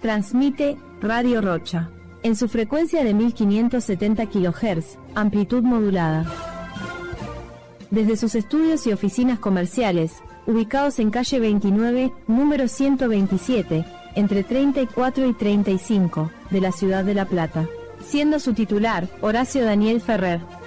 Transmite Radio Rocha en su frecuencia de 1570 kHz, amplitud modulada. Desde sus estudios y oficinas comerciales, ubicados en calle 29, número 127, entre 34 y 35, de la ciudad de La Plata, siendo su titular Horacio Daniel Ferrer.